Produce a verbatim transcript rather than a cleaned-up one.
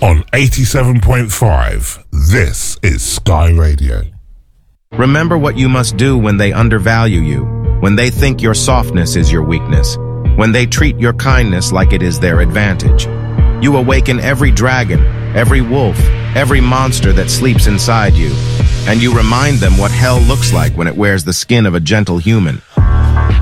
On eighty-seven point five, this is Sky Radio. Remember what you must do when they undervalue you, when they think your softness is your weakness, when they treat your kindness like it is their advantage. You awaken every dragon, every wolf, every monster that sleeps inside you, and you remind them what hell looks like when it wears the skin of a gentle human.